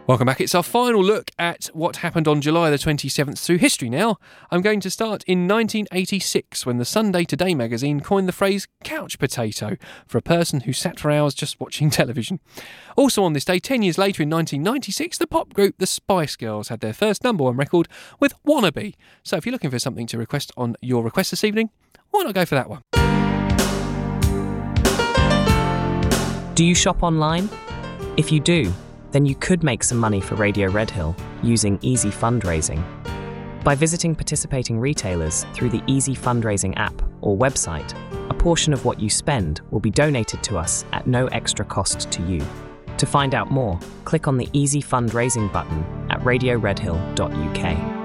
Welcome back. It's our final look at what happened on July the 27th through history now. I'm going to start in 1986 when the Sunday Today magazine coined the phrase couch potato for a person who sat for hours just watching television. Also on this day, 10 years later in 1996, the pop group The Spice Girls had their first #1 record with Wannabe. So if you're looking for something to request on your request this evening, why not go for that one? Do you shop online? If you do, then you could make some money for Radio Redhill using Easy Fundraising. By visiting participating retailers through the Easy Fundraising app or website, a portion of what you spend will be donated to us at no extra cost to you. To find out more, click on the Easy Fundraising button at radioredhill.uk.